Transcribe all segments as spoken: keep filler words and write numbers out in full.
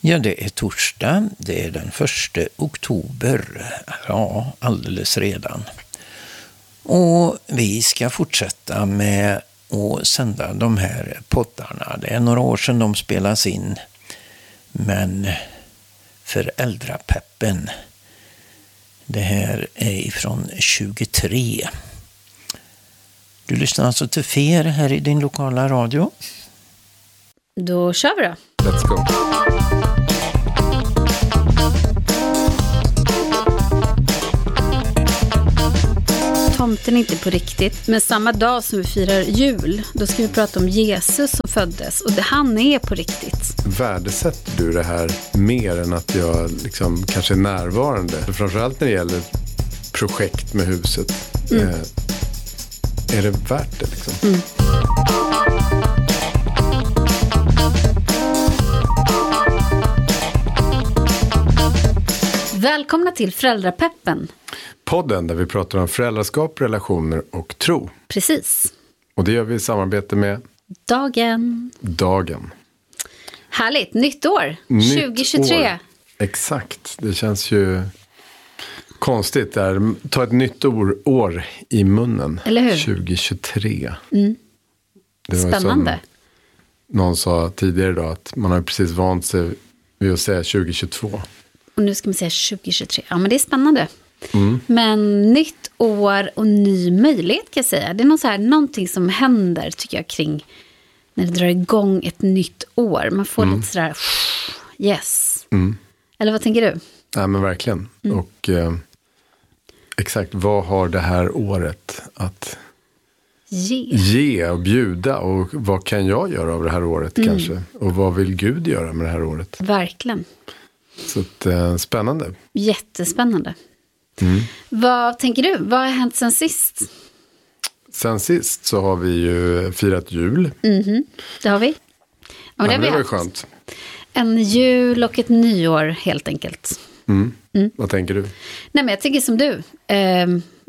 Ja, det är torsdag. Det är den första oktober. Ja, alldeles redan. Och vi ska fortsätta med att sända de här poddarna. Det är några år sedan de spelas in. Men Föräldrapeppen, det här är ifrån tjugotre. Du lyssnar alltså till Fer här i din lokala radio. Då kör vi då. Let's go. Tomten är inte på riktigt, men samma dag som vi firar jul, då ska vi prata om Jesus som föddes, och det, han är på riktigt. Värdesätter du det här mer än att jag liksom kanske är närvarande? Framförallt när det gäller projekt med huset. Mm. Eh, är det värt det liksom? Mm. Välkomna till Föräldrapeppen. Podden där vi pratar om föräldraskap, relationer och tro. Precis. Och det gör vi i samarbete med Dagen. Dagen. Härligt, nytt år. Nytt tjugohundratjugotre. År. Exakt, det känns ju konstigt där. Ta ett nytt år, år i munnen. Eller hur? tjugohundratjugotre. Mm. Det var spännande. Någon sa tidigare idag att man har precis vant sig vid att säga tjugohundratjugotvå. Och nu ska man säga tjugohundratjugotre. Ja, men det är spännande. Mm. Men nytt år och ny möjlighet kan jag säga. Det är något så här, någonting som händer tycker jag kring när det drar igång ett nytt år. Man får mm. lite sådär yes. Mm. Eller vad tänker du? Ja, men verkligen. Mm. Och eh, exakt, vad har det här året att ge, ge och bjuda? Och vad kan jag göra av det här året mm. kanske? Och vad vill Gud göra med det här året? Verkligen. Så att, eh, spännande. Jättespännande. Mm. Vad tänker du? Vad har hänt sen sist? Sen sist så har vi ju firat jul. Mm-hmm. Det har vi. Ja, ja, det, det var ju skönt. En jul och ett nyår helt enkelt. Mm. Mm. Vad tänker du? Nej, men jag tänker som du. Eh,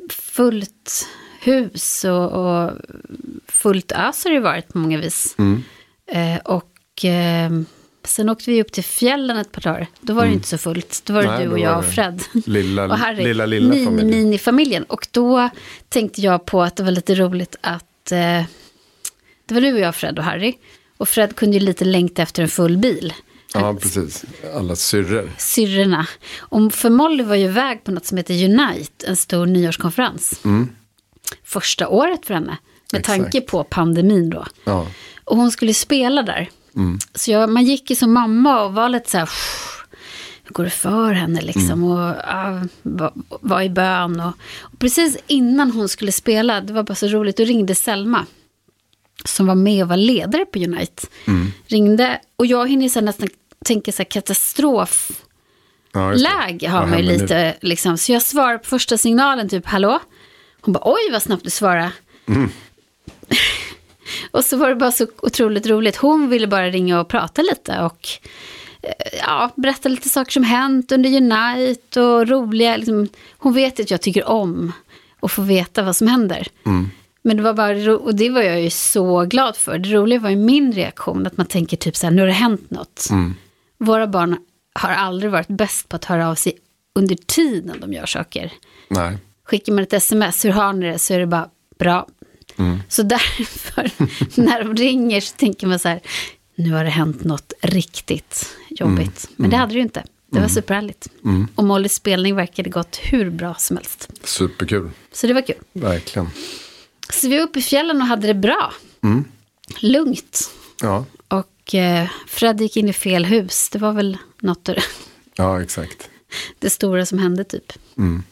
fullt hus och, och fullt ös har det varit på många vis. Mm. Eh, och... Eh, Sen åkte vi upp till fjällen ett par dagar. Då var det mm. inte så fullt. Då var det Nej, du och jag och Fred. Lilla, och Harry. Lilla, lilla Mini, familjen. Mini-familjen. Och då tänkte jag på att det var lite roligt att... Eh, det var du och jag, Fred och Harry. Och Fred kunde ju lite längta efter en full bil. Ja, precis. Alla syrror. Syrrorna. Och för Molly var ju iväg på något som heter Unite. En stor nyårskonferens. Mm. Första året för henne. Med Exakt. tanke på pandemin då. Ja. Och hon skulle spela där. Mm. Så jag, man gick ju som mamma och var lite så här, hur går det för henne liksom, mm. och uh, var, var i bön och, och precis innan hon skulle spela, det var bara så roligt, då ringde Selma som var med och var ledare på Unite, mm. ringde, och jag hinner så nästan tänka så här katastrof ja, läge har man ju lite liksom, så jag svarar på första signalen typ, hallå, hon bara, oj vad snabbt du svarar. Mm. Och så var det bara så otroligt roligt. Hon ville bara ringa och prata lite och ja, berätta lite saker som hänt under Unite och roliga. Liksom, hon vet att jag tycker om att få veta vad som händer. Mm. Men det var bara, och det var jag ju så glad för. Det roliga var ju min reaktion, att man tänker typ så här, nu har det hänt något. Mm. Våra barn har aldrig varit bäst på att höra av sig under tiden de gör saker. Nej. Skickar man ett sms, hur har ni det? Så är det bara bra. Mm. Så därför när de ringer så tänker man så här, nu har det hänt något riktigt jobbigt. Mm. Men det hade det ju inte. Det var mm. superhärligt. Mm. Och Mollys spelning verkade gått hur bra som helst. Superkul. Så det var kul. Verkligen. Så vi var uppe i fjällen och hade det bra. Mm. Lugnt. Ja. Och eh, Fred gick in i fel hus. Det var väl något det. Ja, exakt. Det stora som hände typ. Mm.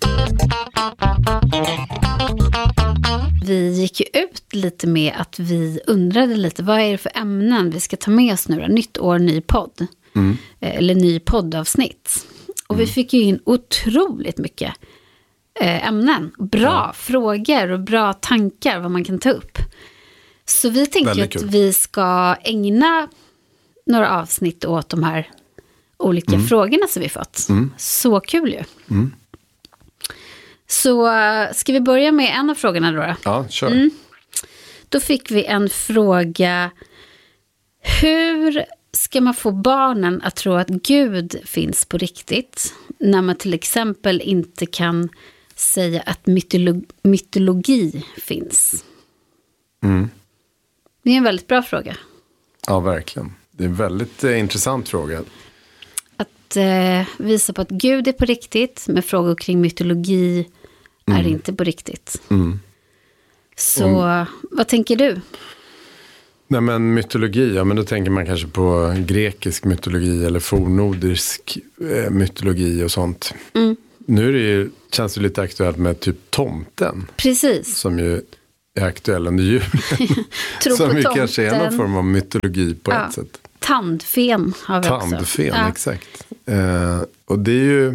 Vi gick ju ut lite med att vi undrade lite, vad är det för ämnen vi ska ta med oss nu då? Nytt år, ny podd. Mm. Eller ny poddavsnitt. Och mm. vi fick ju in otroligt mycket ämnen. Bra ja. frågor och bra tankar vad man kan ta upp. Så vi tänkte att vi ska ägna några avsnitt åt de här olika mm. frågorna som vi fått. Mm. Så kul ju. Mm. Så ska vi börja med en av frågorna då? Ja, kör. Mm. Då fick vi en fråga. Hur ska man få barnen att tro att Gud finns på riktigt när man till exempel inte kan säga att mytolo- mytologi finns? Mm. Det är en väldigt bra fråga. Ja, verkligen. Det är en väldigt eh, intressant fråga. Att eh, visa på att Gud är på riktigt, med frågor kring mytologi mm. är inte på riktigt. Mm. Så mm. vad tänker du? Nej, men mytologi, ja, men då tänker man kanske på grekisk mytologi eller fornnordisk eh, mytologi och sånt. Mm. Nu är det ju, känns det lite aktuellt med typ tomten. Precis. Som ju är aktuell under julen. Som ju kanske är någon form av mytologi på ja. ett sätt. Tandfen har vi Tandfen, också. Tandfen, ja. Exakt. Eh, och det är ju,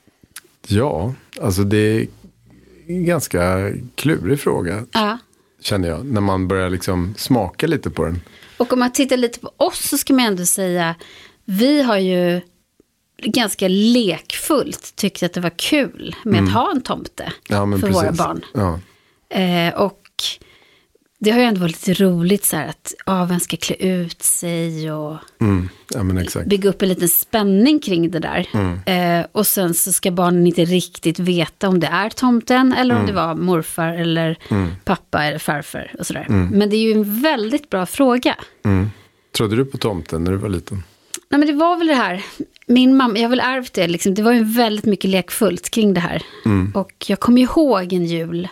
ja, alltså det är en ganska klurig fråga. Ja. Känner jag, när man börjar liksom smaka lite på den. Och om man tittar lite på oss så ska man ändå säga, vi har ju ganska lekfullt tyckt att det var kul med mm. att ha en tomte ja, men för precis. våra barn. Ja. Eh, och det har ju ändå varit lite roligt så här att ja, vem ska klä ut sig och mm. ja, men exakt. bygga upp en liten spänning kring det där. Mm. Eh, och sen så ska barnen inte riktigt veta om det är tomten eller om mm. det var morfar eller mm. pappa eller farfar och sådär. Mm. Men det är ju en väldigt bra fråga. Mm. Trodde du på tomten när du var liten? Nej, men det var väl det här. Min mamma, jag har väl ärvt det liksom. Det var ju väldigt mycket lekfullt kring det här. Mm. Och jag kommer ihåg en jul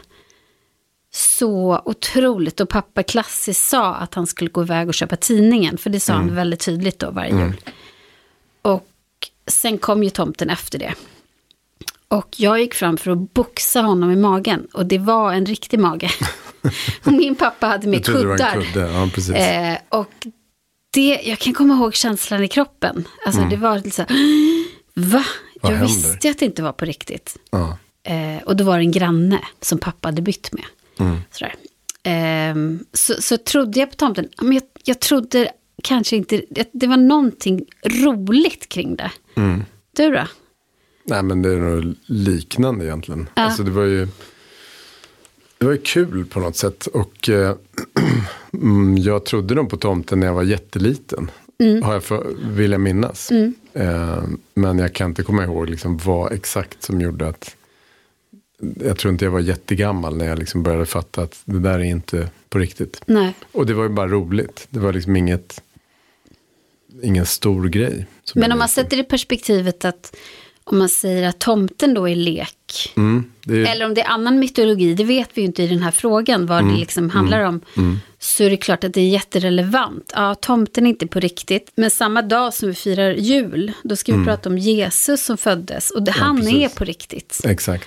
så otroligt. Och pappa klassiskt sa att han skulle gå iväg och köpa tidningen. För det sa mm. han väldigt tydligt då varje mm. jul. Och sen kom ju tomten efter det. Och jag gick fram för att boxa honom i magen. Och det var en riktig mage. Och min pappa hade med kuddar. Jag trodde det var en kudde, ja precis. Eh, och det, jag kan komma ihåg känslan i kroppen. Alltså mm. det var lite så här, va? Vad jag händer? visste att det inte var på riktigt. Ja. Eh, och då var det en granne som pappa hade bytt med. Mm. Sådär. Eh, så, så trodde jag på tomten. Men jag, jag trodde kanske inte, det var någonting roligt kring det. Mm. Du då? Nej, men det är nog liknande egentligen. Ja. Alltså det var ju det var ju kul på något sätt. Och eh, jag trodde nog på tomten när jag var jätteliten. Mm. Har jag för, vill jag minnas. Mm. Eh, men jag kan inte komma ihåg liksom vad exakt som gjorde att jag tror inte jag var jättegammal när jag liksom började fatta att det där är inte på riktigt. Nej. Och det var ju bara roligt. Det var liksom inget ingen stor grej. Men om man sätter det i perspektivet att om man säger att tomten då är lek. Mm, det är... Eller om det är annan mytologi. Det vet vi ju inte i den här frågan. Vad mm, det liksom handlar mm, om. Mm. Så är det klart att det är jätterelevant. Ja, tomten är inte på riktigt. Men samma dag som vi firar jul. Då ska vi mm. prata om Jesus som föddes. Och det, ja, han precis. är på riktigt. Exakt.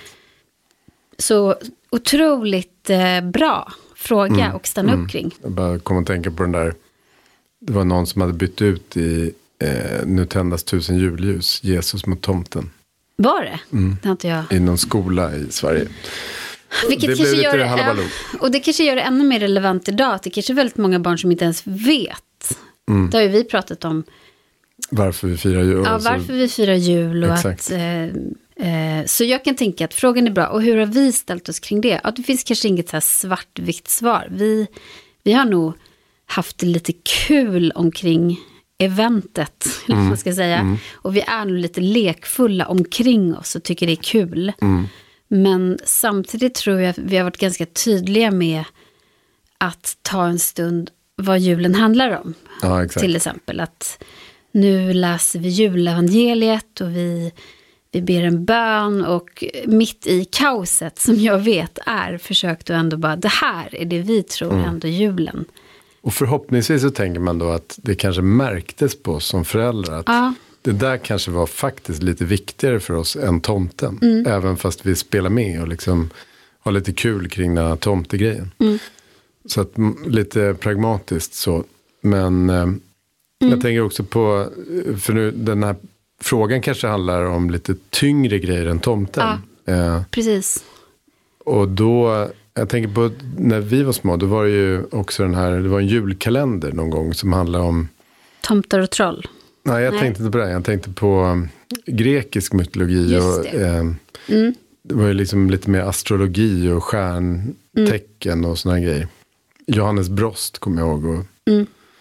Så otroligt eh, bra fråga mm, och stanna mm. upp kring. Jag bara kom att tänka på den där. Det var någon som hade bytt ut i eh, Nu tändas tusen julljus. Jesus mot tomten. Var det? Mm. Det har inte jag. I någon skola i Sverige. Vilket det kanske blev gör lite det, ja, och det kanske gör det ännu mer relevant idag. Att det kanske är väldigt många barn som inte ens vet. Mm. Det har ju vi pratat om. Varför vi firar jul. Ja, varför vi firar jul. Och att, eh, eh, så jag kan tänka att frågan är bra. Och hur har vi ställt oss kring det? Ja, det finns kanske inget så här svartvitt svar. Vi, vi har nog haft det lite kul omkring eventet, eller vad man ska säga. Mm. Och vi är nog lite lekfulla omkring oss och tycker det är kul. Mm. Men samtidigt tror jag att vi har varit ganska tydliga med att ta en stund vad julen handlar om. Ja, exakt. Till exempel att nu läser vi julevangeliet och vi, vi ber en bön och mitt i kaoset som jag vet är försökt att ändå bara, det här är det vi tror mm. ändå julen. Och förhoppningsvis så tänker man då att det kanske märktes på oss som föräldrar. Att ja. Det där kanske var faktiskt lite viktigare för oss än tomten. Mm. Även fast vi spelar med och liksom har lite kul kring den här tomtegrejen. Mm. Så att lite pragmatiskt så. Men eh, mm. jag tänker också på, för nu den här frågan kanske handlar om lite tyngre grejer än tomten. Ja, eh, precis. Och då... Jag tänker på när vi var små, då var det ju också den här, det var en julkalender någon gång som handlar om... Tomtar och troll. Nej, jag Nej. tänkte inte på det. Jag tänkte på um, grekisk mytologi. Just och det. Eh, mm. det var ju liksom lite mer astrologi och stjärntecken mm. och såna grejer. Johannes Brost kommer jag ihåg. Och, mm.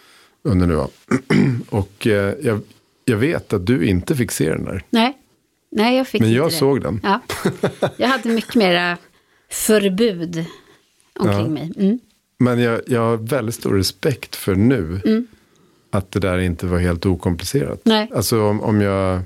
under nu. Och eh, jag, jag vet att du inte fick se den där. Nej, Nej jag fick Men inte jag det. såg den. Ja. Jag hade mycket mera förbud omkring ja. mig. Mm. Men jag, jag har väldigt stor respekt för nu Mm. att det där inte var helt okomplicerat. Nej. Alltså om, om jag...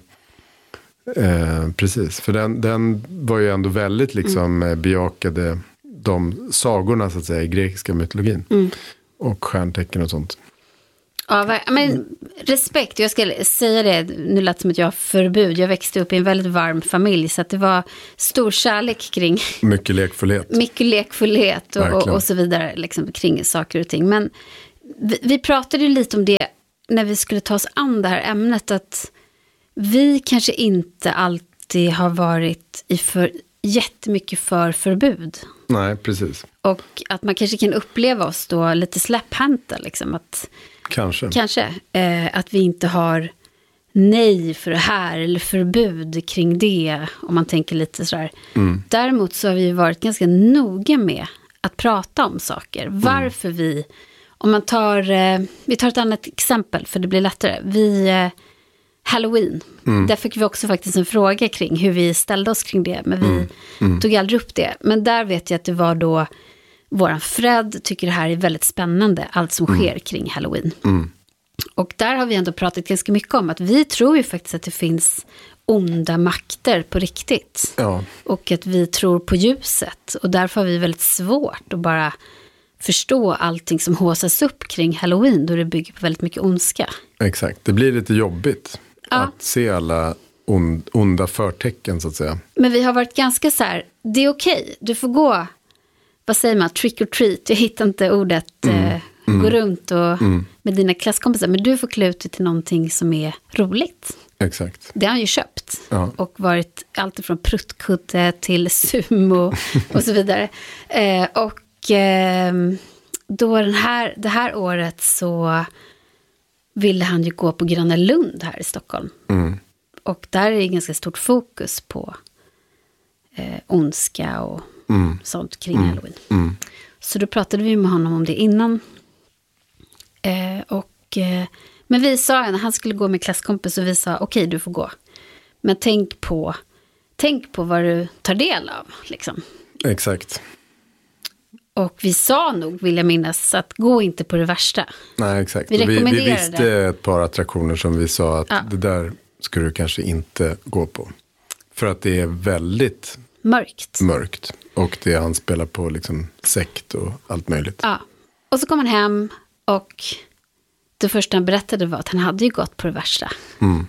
Eh, precis, för den, den var ju ändå väldigt liksom mm. bejakade de sagorna så att säga i grekiska mytologin. Mm. Och stjärntecken och sånt. Ja, men respekt, jag ska säga det, nu lät det som att jag har förbud. Jag växte upp i en väldigt varm familj så att det var stor kärlek kring... Mycket lekfullhet. Mycket lekfullhet och, och, och så vidare liksom, kring saker och ting. Men vi, vi pratade ju lite om det när vi skulle ta oss an det här ämnet, att vi kanske inte alltid har varit i för, jättemycket för förbud. Nej, precis. Och att man kanske kan uppleva oss då lite släpphänta liksom, att... Kanske. Kanske. Eh, att vi inte har nej för det här eller förbud kring det, om man tänker lite sådär. Mm. Däremot så har vi varit ganska noga med att prata om saker. Mm. Varför vi, om man tar, eh, vi tar ett annat exempel för det blir lättare. Vi, eh, Halloween, mm. där fick vi också faktiskt en fråga kring hur vi ställde oss kring det. Men vi mm. Mm. tog aldrig upp det. Men där vet jag att det var då våran Fred tycker det här är väldigt spännande, allt som mm. sker kring Halloween. Mm. Och där har vi ändå pratat ganska mycket om att vi tror ju faktiskt att det finns onda makter på riktigt. Ja. Och att vi tror på ljuset. Och därför har vi väldigt svårt att bara förstå allting som håsas upp kring Halloween, då det bygger på väldigt mycket ondska. Exakt, det blir lite jobbigt ja. att se alla ond, onda förtecken så att säga. Men vi har varit ganska så här, det är okej, du får gå... Vad säger man? Trick or treat. Jag hittar inte ordet mm. eh, mm. gå runt och, mm. med dina klasskompisar. Men du får klä ut dig till någonting som är roligt. Exakt. Det har han ju köpt. Ja. Och varit allt från pruttkudde till sumo och så vidare. Eh, och eh, då den här, det här året så ville han ju gå på Gröna Lund här i Stockholm. Mm. Och där är det ganska stort fokus på eh, ondska och Mm. sånt kring mm. Halloween. Mm. Så då pratade vi med honom om det innan. Eh, och, eh, men vi sa, när han skulle gå med klasskompis, och vi sa, okej okay, du får gå. Men tänk på, tänk på vad du tar del av. Liksom. Exakt. Och vi sa nog, vill jag minnas, att gå inte på det värsta. Nej, exakt. Vi, vi, vi visste ett par attraktioner som vi sa att ja. det där skulle du kanske inte gå på. För att det är väldigt... Mörkt. Mörkt. Och det han spelar på liksom sekt och allt möjligt. Ja. Och så kom han hem och det första han berättade var att han hade ju gått på det värsta. Mm.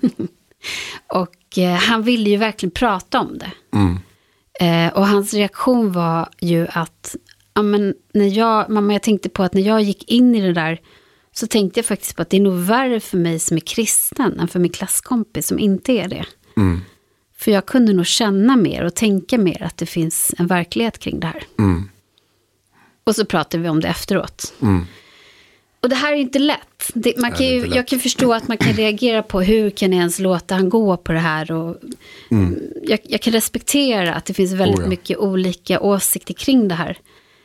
och eh, han ville ju verkligen prata om det. Mm. Eh, och hans reaktion var ju att ja, men när jag, mamma, jag tänkte på att när jag gick in i det där så tänkte jag faktiskt på att det är nog värre för mig som är kristen än för min klasskompis som inte är det. Mm. För jag kunde nog känna mer och tänka mer att det finns en verklighet kring det här. Mm. Och så pratade vi om det efteråt. Mm. Och det här är inte lätt. Det, man kan ju, lätt. Jag kan förstå att man kan reagera på hur kan jag ens låta han gå på det här. Och mm. jag, jag kan respektera att det finns väldigt oh, ja. mycket olika åsikter kring det här.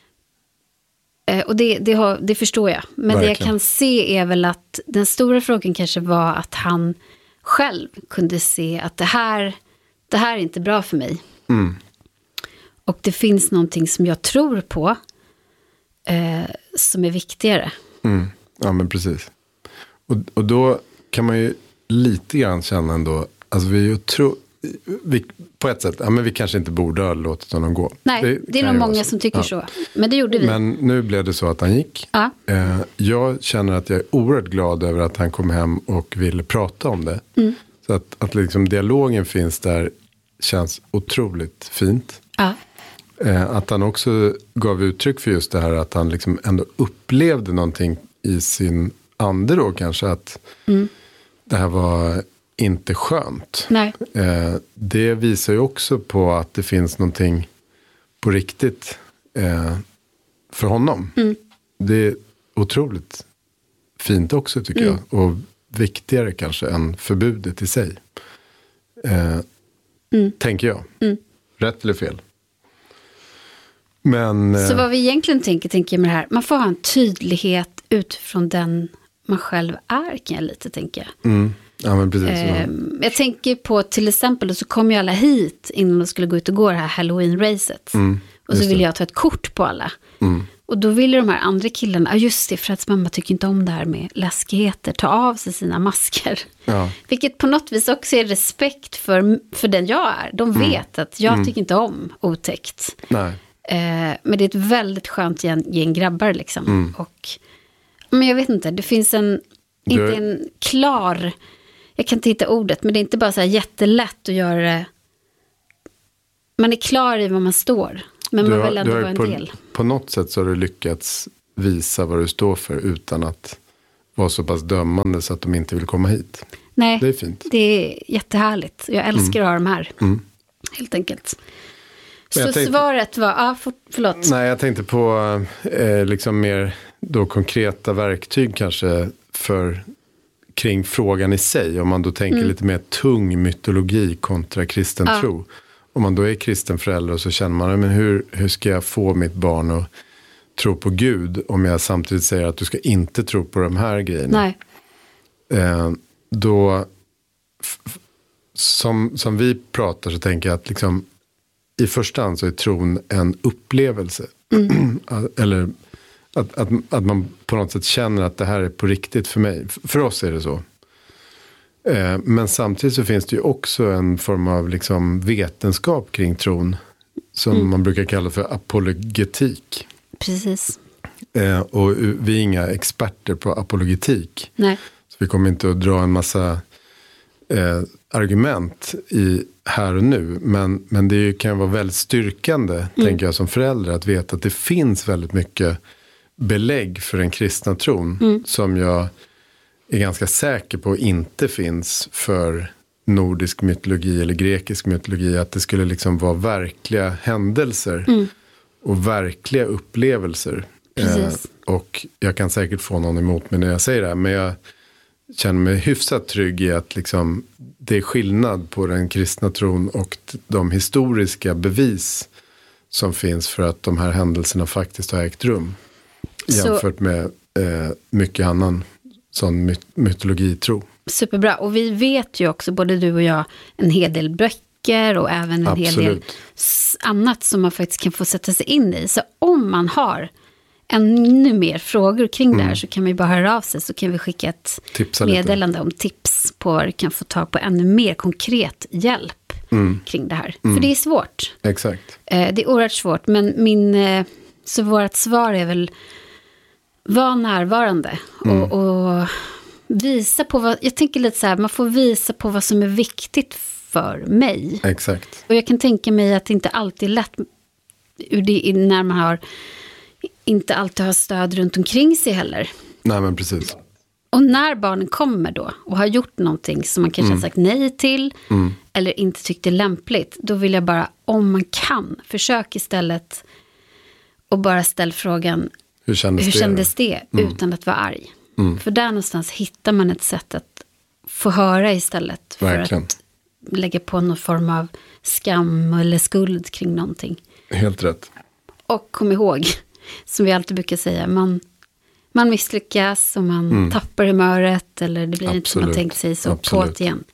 Eh, och det, det, har, det förstår jag. Men verkligen. Det jag kan se är väl att den stora frågan kanske var att han själv kunde se att det här... Det här är inte bra för mig. Mm. Och det finns någonting som jag tror på eh, som är viktigare. Mm. Ja, men precis. Och, och då kan man ju lite grann känna ändå, alltså vi är ju tro, vi, på ett sätt, ja men vi kanske inte borde ha låtit honom gå. Nej, det, det är nog många som tycker ja. så. Men det gjorde vi. Men nu blev det så att han gick. Ja. Eh, jag känner att jag är oerhört glad över att han kom hem och ville prata om det. Mm. Så att, att liksom dialogen finns där känns otroligt fint. Ja. Eh, att han också gav uttryck för just det här att han liksom ändå upplevde någonting i sin ande då kanske att mm. det här var inte skönt. Nej. Eh, det visar ju också på att det finns någonting på riktigt eh, för honom. Mm. Det är otroligt fint också tycker mm. jag. Och viktigare kanske än förbudet i sig. Eh, mm. Tänker jag. Mm. Rätt eller fel? Men, så vad vi egentligen tänker, tänker med det här, man får ha en tydlighet utifrån den man själv är, kan jag lite tänka. Mm. Ja, men precis. Eh, jag tänker på till exempel, och så kom ju alla hit innan de skulle gå ut och gå det här Halloween-racet. Mm, och så ville jag ta ett kort på alla. Mm. Och då ville de här andra killarna, ja just det, Freds mamma tycker inte om det här med läskigheter, ta av sig sina masker. Ja. Vilket på något vis också är respekt för, för den jag är. De vet mm. att jag mm. tycker inte om otäckt. Nej. Eh, men det är ett väldigt skönt gäng, gäng grabbar liksom. Mm. Och, men jag vet inte, det finns en, du... inte en klar, jag kan inte hitta ordet, men det är inte bara så här jättelätt att göra det. Man är klar i vad man står. Men man vill ändå vara en på, del. På något sätt så har du lyckats visa vad du står för utan att vara så pass dömande så att de inte vill komma hit. Nej, det är fint. Det är jättehärligt. Jag älskar mm. att ha dem här. Mm. Helt enkelt. Så tänkte, svaret var, ja, för, förlåt. Nej, jag tänkte på eh, liksom mer då konkreta verktyg kanske för kring frågan i sig. Om man då tänker mm. lite mer tung mytologi kontra kristen ja. tro. Om man då är kristen förälder och så känner man, men hur, hur ska jag få mitt barn att tro på Gud om jag samtidigt säger att du ska inte tro på de här grejerna? Nej. Eh, då, f- som, som vi pratar så tänker jag att liksom, i första hand så är tron en upplevelse. Mm. Eller att, att, att man på något sätt känner att det här är på riktigt för mig. F- för oss är det så. Men samtidigt så finns det ju också en form av liksom vetenskap kring tron som mm. man brukar kalla för apologetik. Precis. Eh, och vi är inga experter på apologetik. Nej. Så vi kommer inte att dra en massa eh, argument i här och nu. Men, men det kan vara väldigt styrkande, mm. tänker jag som förälder, att veta att det finns väldigt mycket belägg för den kristna tron mm. som jag är ganska säker på inte finns för nordisk mytologi eller grekisk mytologi, att det skulle liksom vara verkliga händelser mm. och verkliga upplevelser. Eh, och jag kan säkert få någon emot mig när jag säger det här, men jag känner mig hyfsat trygg i att liksom, det är skillnad på den kristna tron och de historiska bevis som finns för att de här händelserna faktiskt har ägt rum. Jämfört Så... med eh, mycket annan sån my- mytologitro. Superbra. Och vi vet ju också, både du och jag, en hel del böcker och även en Absolut. hel del annat som man faktiskt kan få sätta sig in i. Så om man har ännu mer frågor kring mm. det här så kan vi bara höra av sig, så kan vi skicka ett Tipsa meddelande lite. om tips på vad du kan få tag på ännu mer konkret hjälp mm. kring det här. Mm. För det är svårt. Exakt. Eh, det är oerhört svårt, men min, eh, så vårt svar är väl var närvarande mm. och, och visa på vad, jag tänker lite så här, man får visa på vad som är viktigt för mig. Exakt. Och jag kan tänka mig att det inte alltid är lätt ur det, när man har inte alltid har stöd runt omkring sig heller. Nej, men precis. Och när barnen kommer då och har gjort någonting som man kanske mm. har sagt nej till mm. eller inte tyckte är lämpligt, då vill jag bara, om man kan, försök istället och bara ställ frågan, hur kändes hur det, kändes det mm. utan att vara arg? Mm. För där någonstans hittar man ett sätt att få höra istället för Verkligen. att lägga på någon form av skam eller skuld kring någonting. Helt rätt. Och kom ihåg, som vi alltid brukar säga, man, man misslyckas och man mm. tappar humöret eller det blir Absolut. inte som man tänkt sig, så Absolut. på igen.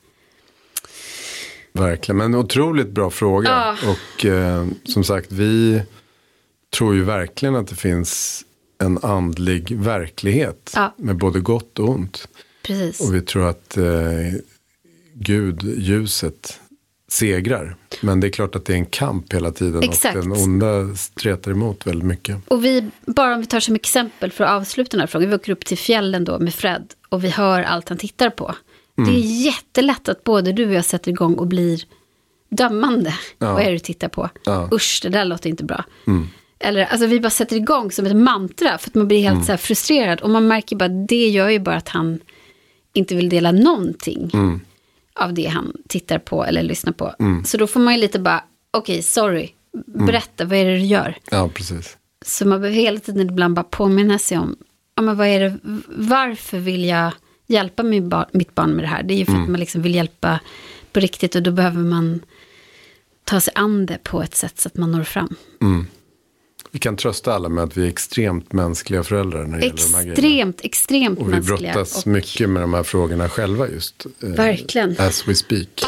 Verkligen, men en otroligt bra fråga. Ah. Och eh, som sagt, vi tror ju verkligen att det finns en andlig verklighet ah. med både gott och ont. Precis. Och vi tror att eh, Gud, ljuset, segrar. Men det är klart att det är en kamp hela tiden. Exakt. Och den onda stretar emot väldigt mycket. Och vi, bara om vi tar som exempel för att avsluta den här frågan. Vi åker upp till fjällen då med Fred och vi hör allt han tittar på. Mm. Det är jättelätt att både du och jag sätter igång och blir dömande. Ja. Vad är det du tittar på? Ja. Usch, det där låter inte bra. Mm. Eller, alltså vi bara sätter igång som ett mantra för att man blir helt mm. så här frustrerad. Och man märker bara, det gör ju bara att han inte vill dela någonting mm. av det han tittar på eller lyssnar på. Mm. Så då får man ju lite bara, okej, okay, sorry, berätta, mm. vad är det du gör? Ja, precis. Så man behöver hela tiden ibland bara påminna sig om, ja men vad är det, varför vill jag hjälpa mitt barn, mitt barn med det här? Det är ju för mm. att man liksom vill hjälpa på riktigt och då behöver man ta sig an det på ett sätt så att man når fram. Mm. vi kan trösta alla med att vi är extremt mänskliga föräldrar när det extremt, gäller de här grejerna. Extremt, extremt och mänskliga. Och vi brottas och... mycket med de här frågorna själva just. Eh, Verkligen. As we speak.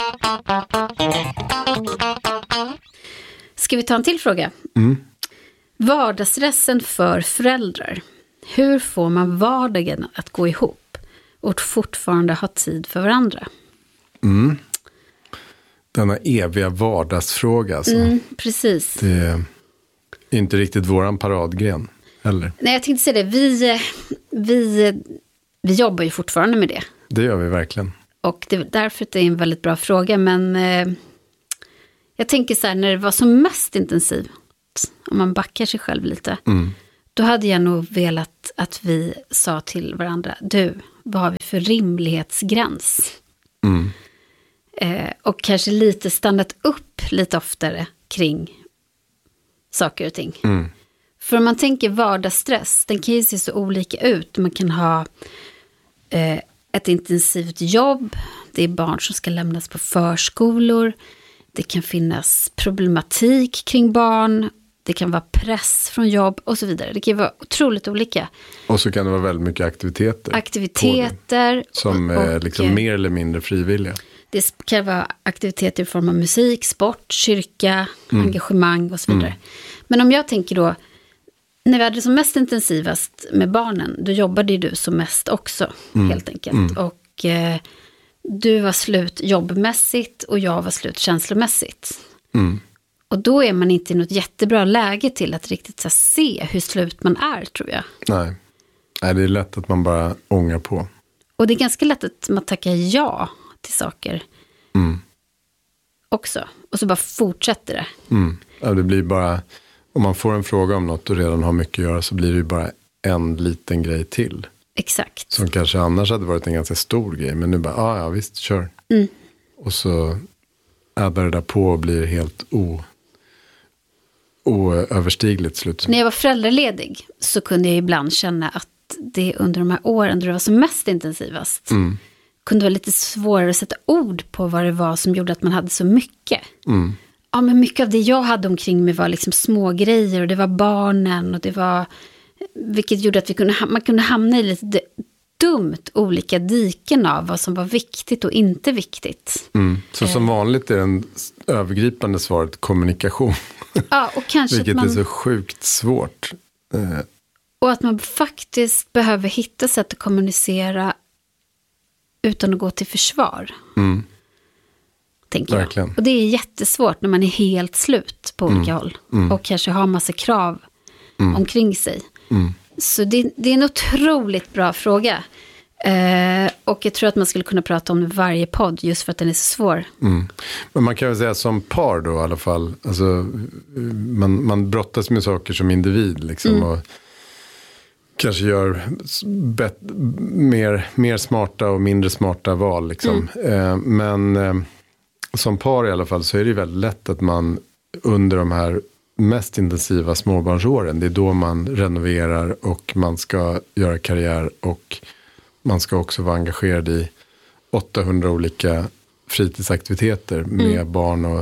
Ska vi ta en till fråga? Mm. Vardagsstressen för föräldrar. Hur får man vardagen att gå ihop och fortfarande ha tid för varandra? Mm. Denna eviga vardagsfråga. Alltså. Mm, precis. Det är inte riktigt våran paradgren heller. Nej, jag tänkte säga det. Vi, vi, vi jobbar ju fortfarande med det. Det gör vi verkligen. Och det, därför är det en väldigt bra fråga. Men eh, jag tänker så här, när det var som mest intensivt, om man backar sig själv lite, mm. då hade jag nog velat att vi sa till varandra, du, vad har vi för rimlighetsgräns? Mm. Eh, och kanske lite stannat upp lite oftare kring saker och ting. Mm. För om man tänker vardagsstress, den kan ju se så olika ut. Man kan ha eh, ett intensivt jobb, det är barn som ska lämnas på förskolor, det kan finnas problematik kring barn, det kan vara press från jobb och så vidare. Det kan vara otroligt olika. Och så kan det vara väldigt mycket aktiviteter. Aktiviteter. Som och, är liksom och, mer eller mindre frivilliga. Det kan vara aktiviteter i form av musik, sport, kyrka, mm. engagemang och så vidare. Mm. Men om jag tänker då, när vi hade som mest intensivast med barnen, då jobbade ju du som mest också, mm. helt enkelt. Mm. Och eh, du var slut jobbmässigt och jag var slut känslomässigt. Mm. Och då är man inte i något jättebra läge till att riktigt så här, se hur slut man är, tror jag. Nej. Nej, det är lätt att man bara ångar på. Och det är ganska lätt att man tackar ja till saker mm. också. Och så bara fortsätter det. Mm. Ja, det blir bara, om man får en fråga om något och redan har mycket att göra, så blir det ju bara en liten grej till. Exakt. Som kanske annars hade varit en ganska stor grej. Men nu bara, ah, ja visst, kör. Mm. Och så addar det där på och blir helt o, oöverstigligt slut. När jag var föräldraledig så kunde jag ibland känna att det under de här åren då det var som mest intensivast mm. kunde vara lite svårare att sätta ord på vad det var som gjorde att man hade så mycket. Mm. Ja, men mycket av det jag hade omkring mig var liksom små grejer, och det var barnen, och det var, vilket gjorde att vi kunde, man kunde hamna i lite dumt olika diken av vad som var viktigt och inte viktigt. Mm. Så som vanligt är den övergripande svaret kommunikation. Ja, och kanske vilket man, är så sjukt svårt. Eh. Och att man faktiskt behöver hitta sätt att kommunicera utan att gå till försvar. Mm. Tänker Verkligen. jag. Och det är jättesvårt när man är helt slut på olika mm. håll. Mm. Och kanske har massa krav mm. omkring sig. Mm. Så det, det är en otroligt bra fråga. Eh, och jag tror att man skulle kunna prata om varje podd just för att den är så svår. Mm. Men man kan väl säga som par då i alla fall. Alltså, man, man brottas med saker som individ liksom. Mm. Och kanske gör bet, mer, mer smarta och mindre smarta val liksom. Mm. Eh, men eh, som par i alla fall så är det väldigt lätt att man under de här mest intensiva småbarnsåren, det är då man renoverar och man ska göra karriär och man ska också vara engagerad i åttahundra olika fritidsaktiviteter med mm. barn och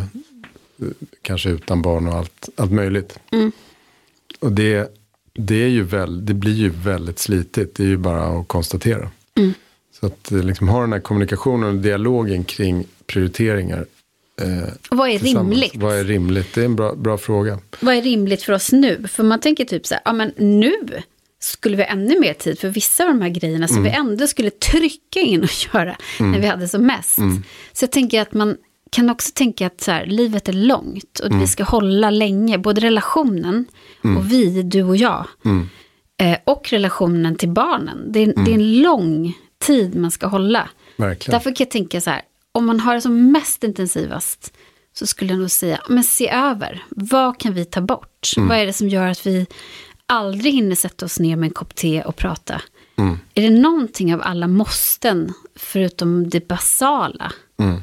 kanske utan barn och allt, allt möjligt. Mm. Och det, det, är ju väl, det blir ju väldigt slitigt, det är ju bara att konstatera. Mm. Så att liksom ha den här kommunikationen och dialogen kring prioriteringar. Eh, och vad är rimligt? Vad är rimligt? Det är en bra, bra fråga. Vad är rimligt för oss nu? För man tänker typ så här, ja men nu skulle vi ha ännu mer tid för vissa av de här grejerna som mm. vi ändå skulle trycka in och göra mm. när vi hade som mest. Mm. Så jag tänker att man kan också tänka att så här, livet är långt och mm. vi ska hålla länge, både relationen mm. och vi, du och jag, mm. eh, och relationen till barnen. Det är, mm. det är en lång tid man ska hålla. Verkligen. Därför kan jag tänka så här, om man har det som mest intensivast så skulle jag nog säga, men se över, vad kan vi ta bort? Mm. Vad är det som gör att vi aldrig hinner sätta oss ner med en kopp te och prata? Mm. Är det någonting av alla måsten, förutom det basala, mm.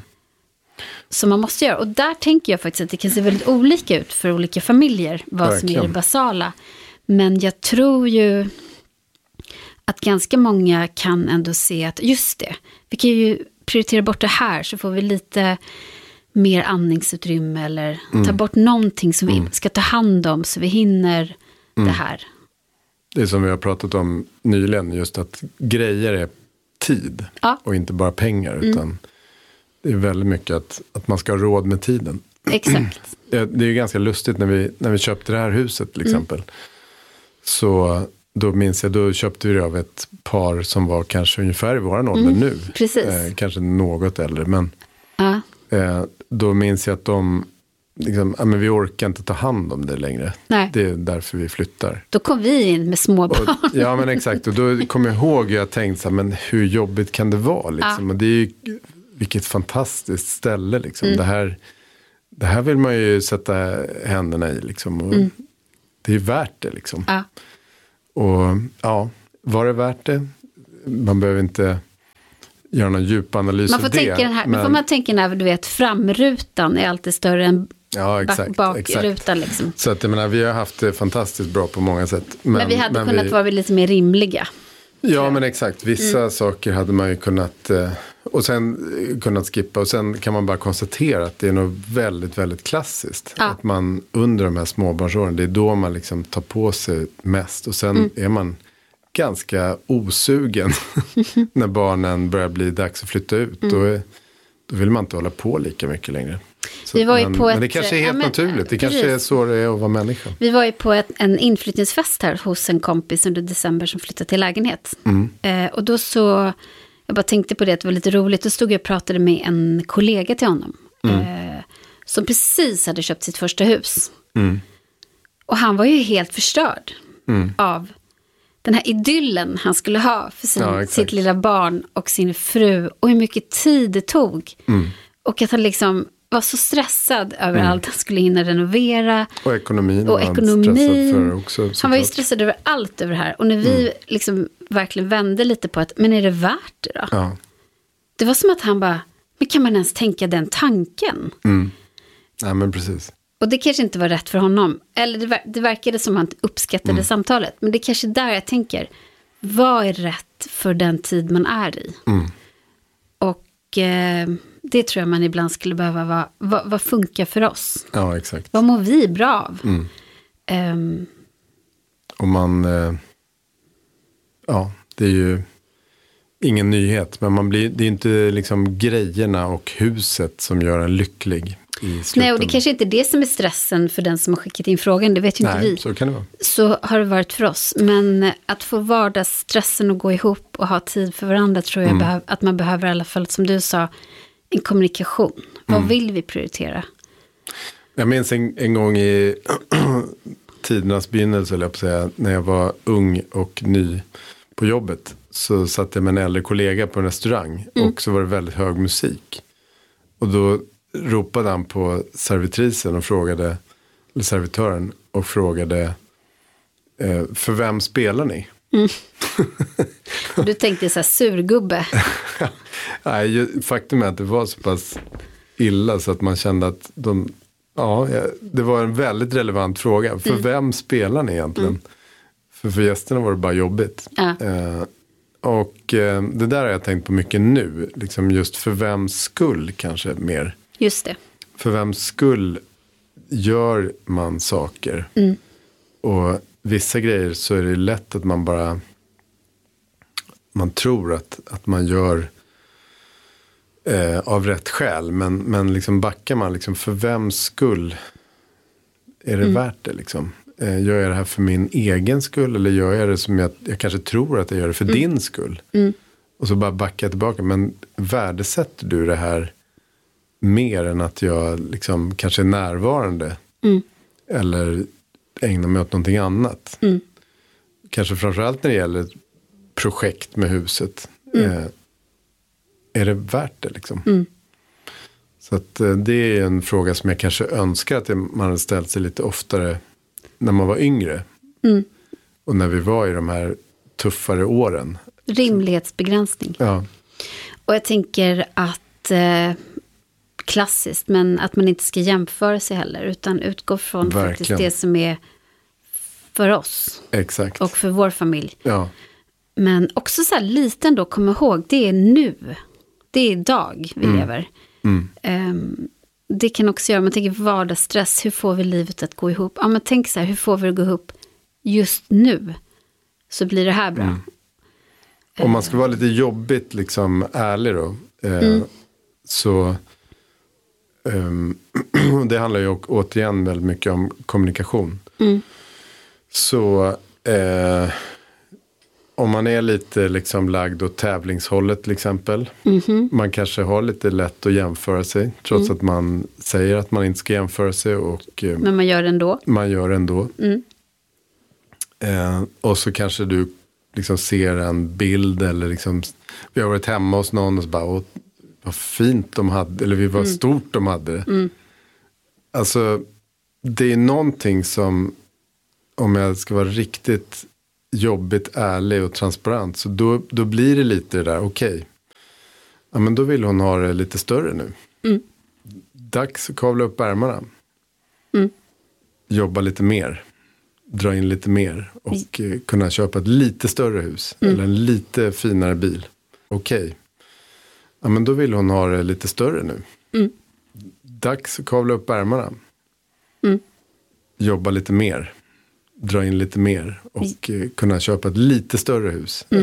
som man måste göra? Och där tänker jag faktiskt att det kan se väldigt olika ut för olika familjer, vad Verkligen. Som är det basala. Men jag tror ju att ganska många kan ändå se att just det, vi kan ju prioritera bort det här så får vi lite mer andningsutrymme eller Mm. ta bort någonting som vi Mm. ska ta hand om så vi hinner Mm. det här. Det är som vi har pratat om nyligen, just att grejer är tid Ja. och inte bara pengar, utan det är väldigt mycket att, att man ska ha råd med tiden. Exakt. Det är ju ganska lustigt när vi, när vi köpte det här huset till exempel. Mm. Så då minns jag, då köpte vi det av ett par som var kanske ungefär i våran ålder mm. nu. Precis. Eh, kanske något äldre, men Ja. eh, då minns jag att de, liksom, ja, men vi orkar inte ta hand om det längre. Nej. Det är därför vi flyttar. Då kom vi in med små barn. Och, ja, men exakt. Och då kommer jag ihåg, jag tänkte så här, men hur jobbigt kan det vara? Liksom? Ja. Och det är ju, vilket fantastiskt ställe. Liksom. Mm. Det, här, det här vill man ju sätta händerna i. Liksom. Och Mm. det är ju värt det. Liksom. Ja. Och ja, var det värt det? Man behöver inte göra någon djup analys Man får av det. tänka den här, men... då får man tänka när du vet framrutan är alltid större än Ja, exakt, bakrutan. exakt. Liksom. Så att jag menar, vi har haft det fantastiskt bra på många sätt. Men, Men vi hade men kunnat vi... vara lite mer rimliga. Ja, men exakt. Vissa Mm. saker hade man ju kunnat, eh, och sen eh, kunnat skippa. Och sen kan man bara konstatera att det är något väldigt, väldigt klassiskt. Ja. Att man under de här småbarnsåren, det är då man liksom tar på sig mest. Och sen Mm. är man ganska osugen när barnen börjar bli dags att flytta ut. Mm. Då, är, då vill man inte hålla på lika mycket längre. Så, Vi var ju men, på men ett- det kanske är helt ja, men, naturligt. Det precis. kanske är så det är att vara människa. Vi var ju på ett, en inflyttningsfest här hos en kompis under december som flyttade till lägenhet. Mm. Eh, och då så, jag bara tänkte på det att det var lite roligt. Då stod jag och pratade med en kollega till honom. Mm. Eh, som precis hade köpt sitt första hus. Mm. Och han var ju helt förstörd Mm. av den här idyllen han skulle ha för sin, Ja, exakt. sitt lilla barn och sin fru. Och hur mycket tid det tog. Mm. Och att han liksom var så stressad över Mm. allt han skulle hinna renovera. Och ekonomin Och var han ekonomin. stressad för också. Han var ju såklart. stressad över allt över det här. Och när vi Mm. liksom verkligen vände lite på att, men är det värt det då? Ja. Det var som att han bara, men kan man ens tänka den tanken? Mm. Ja, men precis. Och det kanske inte var rätt för honom. Eller det, ver- det verkade som han uppskattade Mm. samtalet. Men det är kanske där jag tänker, vad är rätt för den tid man är i? Mm. Och eh, det tror jag man ibland skulle behöva vara, vad, vad funkar för oss? Ja, exakt. Vad mår vi bra av? Mm. Ehm, Och man, eh, ja, det är ju ingen nyhet, men man blir, det är inte liksom grejerna och huset som gör en lycklig i slutändan. nej, och det kanske inte är det som är stressen för den som har skickat in frågan, det vet ju inte Nej, vi. så kan det vara. Så har det varit för oss. Men att få vardagsstressen att gå ihop och ha tid för varandra tror jag Mm. behöv, att man behöver i alla fall, som du sa, en kommunikation. Vad Mm. vill vi prioritera? Jag minns en, en gång i tidernas begynnelse, eller jag på att säga, när jag var ung och ny på jobbet, så satt jag med en äldre kollega på en restaurang Mm. och så var det väldigt hög musik. Och då ropade han på servitrisen och frågade, eller servitören, och frågade, eh, för vem spelar ni? Du tänkte så här, surgubbe. Nej, ju- faktum är att det var så pass illa så att man kände att de, ja, ja, det var en väldigt relevant fråga. För Mm. vem spelar ni egentligen? Mm. För för gästerna var det bara jobbigt. Ja. Eh, och eh, det där har jag tänkt på mycket nu. Liksom just för vems skull kanske mer. Just det. För vems skull gör man saker. Mm. Och vissa grejer så är det lätt att man bara, man tror att, att man gör eh, av rätt skäl. Men, men liksom backar man liksom, för vems skull är det Mm. värt det liksom? Eh, gör jag det här för min egen skull, eller gör jag det som jag, jag kanske tror att jag gör det för Mm. din skull? Mm. Och så bara backar jag tillbaka. Men värdesätter du det här mer än att jag liksom kanske är närvarande? Mm. Eller ägnar mig åt någonting annat? Mm. Kanske framförallt när det gäller projekt med huset. Mm. Eh, är det värt det liksom? Mm. Så att eh, det är en fråga som jag kanske önskar att man hade ställt sig lite oftare när man var yngre. Mm. Och när vi var i de här tuffare åren. Rimlighetsbegränsning. Ja, Och jag tänker att eh, klassiskt, men att man inte ska jämföra sig heller, utan utgå från Verkligen. faktiskt det som är för oss exakt. och för vår familj. Ja, Men också så här liten då, kom ihåg, det är nu. Det är idag vi Mm. lever. mm. Ehm, det kan också göra, man tänker vardagsstress, hur får vi livet att gå ihop? Ja, men tänk så här, hur får vi det att gå ihop just nu? Så blir det här bra. Mm. Om man ska vara lite jobbigt, liksom ärlig då, eh, mm. så um, det handlar ju återigen väldigt mycket om kommunikation. Mm. Så eh, om man är lite liksom lagd åt tävlingshållet till exempel. Mm-hmm. Man kanske har lite lätt att jämföra sig. Trots mm. att man säger att man inte ska jämföra sig. Och, eh, men man gör det ändå. Man gör det ändå. Mm. Eh, och så kanske du liksom ser en bild. Eller liksom, vi har varit hemma hos någon och så bara, vad fint de hade. Eller vad mm. stort de hade. Mm. Alltså, det är någonting som, om jag ska vara riktigt jobbigt, ärlig och transparent, så då, då blir det lite det där, okej. Okay. Ja, men då vill hon ha det lite större nu. Mm. Dags att kavla upp ärmarna. Mm. Jobba lite mer. Dra in lite mer. Och mm. eh, kunna köpa ett lite större hus. Mm. Eller en lite finare bil. Okej. Okay. Ja, men då vill hon ha det lite större nu. Mm. Dags att kavla upp ärmarna. Mm. Jobba lite mer. Dra in lite mer och mm. kunna köpa ett lite större hus. Mm.